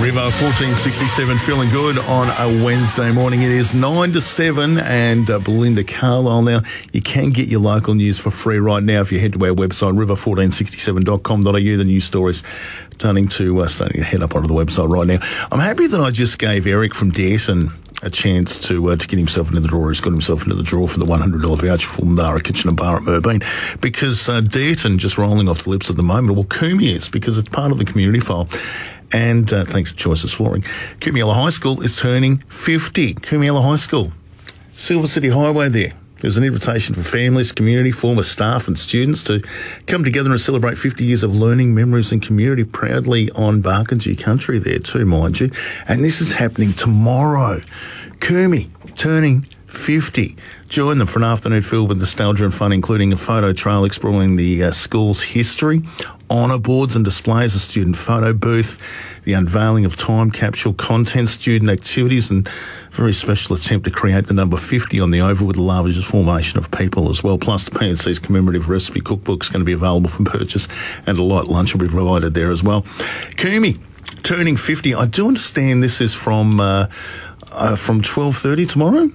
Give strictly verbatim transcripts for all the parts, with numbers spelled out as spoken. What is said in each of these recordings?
River fourteen sixty-seven, feeling good on a Wednesday morning. It is nine to seven, and uh, Belinda Carlisle now. You can get your local news for free right now if you head to our website, river fourteen sixty-seven dot com dot a u. The news stories starting to, uh, starting to head up onto the website right now. I'm happy that I just gave Eric from Dayton a chance to uh, to get himself into the draw. He's got himself into the draw for the one hundred dollars voucher for Mandara Kitchen and Bar at Merbeen, because uh, Dayton just rolling off the lips at the moment. Well, Coombe is, because it's part of the community file. And uh, thanks to Choices Flooring, Coomiella High School is turning fifty. Coomiella High School, Silver City Highway there. There's an invitation for families, community, former staff and students to come together and celebrate fifty years of learning, memories and community, proudly on Barkindji country there too, mind you. And this is happening tomorrow. Coombe turning fifty. Join them for an afternoon filled with nostalgia and fun, including a photo trail exploring the uh, school's history, honour boards and displays, a student photo booth, the unveiling of time capsule content, student activities, and a very special attempt to create the number fifty on the oval with a large formation of people as well. Plus, the P N C's commemorative recipe cookbook is going to be available for purchase, and a light lunch will be provided there as well. Coombe turning fifty. I do understand this is from uh, uh, from twelve thirty tomorrow.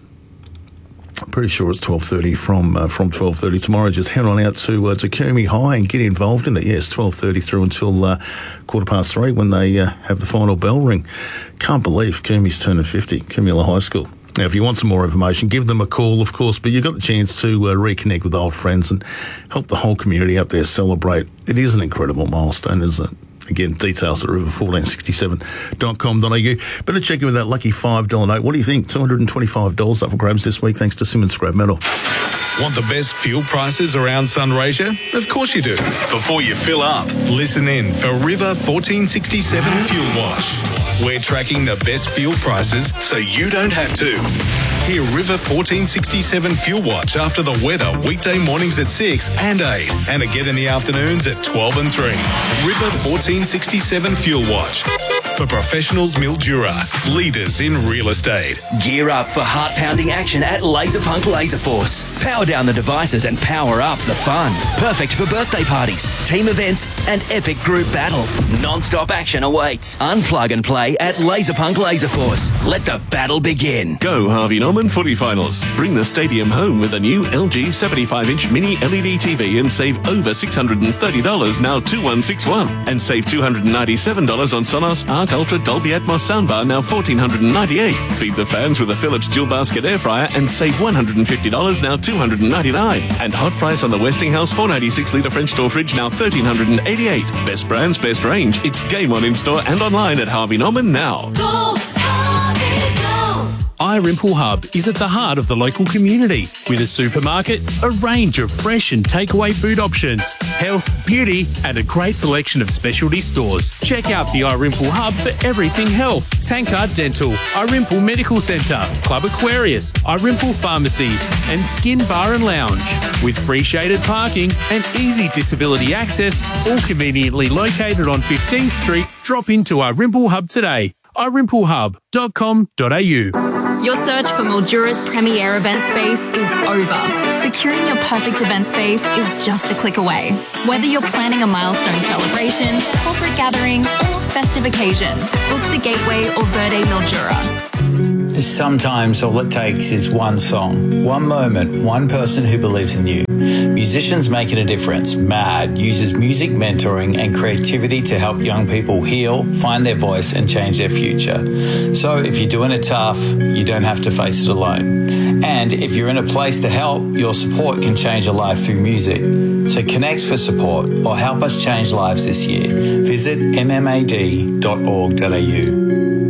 I'm pretty sure it's twelve thirty from uh, from twelve thirty tomorrow. Just head on out to uh, to Coombe High and get involved in it. Yes, twelve thirty through until uh, quarter past three when they uh, have the final bell ring. Can't believe Coombe's turning fifty, Coomiella High School. Now, if you want some more information, give them a call, of course, but you've got the chance to uh, reconnect with old friends and help the whole community out there celebrate. It is an incredible milestone, isn't it? Again, details at river fourteen sixty-seven dot com dot a u. Better check in with that lucky five dollar note. What do you think? two hundred twenty-five dollars up for grabs this week, thanks to Simmons Scrap Metal. Want the best fuel prices around Sunraysia? Of course you do. Before you fill up, listen in for River fourteen sixty-seven Fuel Watch. We're tracking the best fuel prices so you don't have to. Hear River fourteen sixty-seven Fuel Watch after the weather weekday mornings at six and eight, and again in the afternoons at twelve and three. River fourteen sixty-seven Fuel Watch. For professionals, Mildura, leaders in real estate. Gear up for heart-pounding action at Laserpunk Laser Force. Power down the devices and power up the fun. Perfect for birthday parties, team events, and epic group battles. Non-stop action awaits. Unplug and play at Laserpunk Laser Force. Let the battle begin. Go Harvey Norman Footy Finals. Bring the stadium home with a new L G seventy-five inch mini L E D T V and save over six hundred thirty dollars, now two one six one. And save two hundred ninety-seven dollars on Sonos Arc Ultra Dolby Atmos soundbar, now one thousand four hundred ninety-eight dollars. Feed the fans with a Philips dual basket air fryer and save one hundred fifty dollars, now two hundred ninety-nine dollars. And hot price on the Westinghouse four ninety-six litre French door fridge, now one thousand three hundred eighty-eight dollars. Best brands, best range. It's game on in store and online at Harvey Norman now. Go, Harvey, go. iRimple Hub is at the heart of the local community with a supermarket, a range of fresh and takeaway food options, health, beauty, and a great selection of specialty stores. Check out the iRimple Hub for everything health. Tankard Dental, iRimple Medical Centre, Club Aquarius, iRimple Pharmacy, and Skin Bar and Lounge. With free shaded parking and easy disability access, all conveniently located on fifteenth Street, drop into iRimple Hub today. i rimple hub dot com dot a u. Your search for Mildura's premier event space is over. Securing your perfect event space is just a click away. Whether you're planning a milestone celebration, corporate gathering, or festive occasion, book the Gateway or Verde Mildura. Sometimes all it takes is one song, one moment, one person who believes in you. Musicians Making a Difference, MAD, uses music mentoring and creativity to help young people heal, find their voice and change their future. So if you're doing it tough, you don't have to face it alone. And if you're in a place to help, your support can change a life through music. So connect for support or help us change lives this year. Visit m m a d dot org dot a u.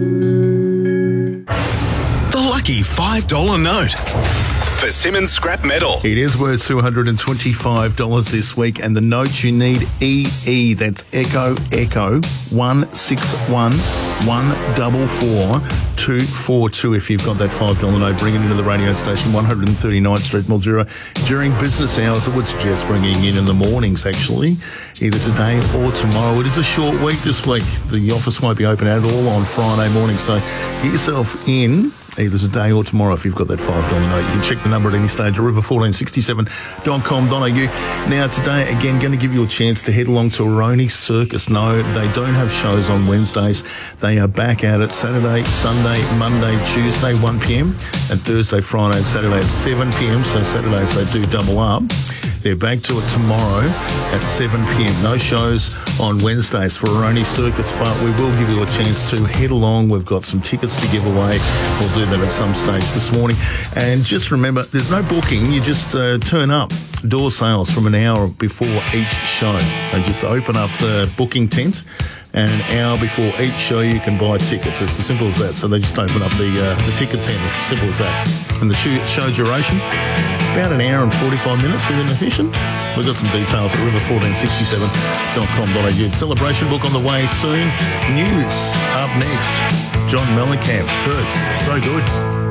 Lucky five dollar note for Simmons Scrap Metal. It is worth two hundred twenty-five dollars this week, and the note you need, E E, that's Echo Echo one six one one four four two four two. If you've got that five dollar note, bring it into the radio station, one thirty-ninth Street, Mildura, during business hours. I would suggest bringing it in in the mornings, actually, either today or tomorrow. It is a short week this week. The office won't be open at all on Friday morning, so get yourself in either today or tomorrow if you've got that five dollar note. You can check the number at any stage at river fourteen sixty-seven dot com dot a u. Now today, again, going to give you a chance to head along to Aroni Circus. No, they don't have shows on Wednesdays. They are back at it Saturday, Sunday, Monday, Tuesday, one p.m. and Thursday, Friday and Saturday at seven p.m. So Saturdays they do double up. They're back to it tomorrow at seven p.m. No shows on Wednesdays for Aroni Circus, but we will give you a chance to head along. We've got some tickets to give away. We'll do that at some stage this morning. And just remember, there's no booking. You just uh, turn up. Door sales from an hour before each show. They just open up the booking tent, and an hour before each show you can buy tickets. It's as simple as that. So they just open up the uh, the ticket tent. It's as simple as that. And the show duration, about an hour and forty-five minutes with intermission. We've got some details at river fourteen sixty-seven dot com dot a u. Celebration book on the way soon. News up next. John Mellencamp. Hurts. So good.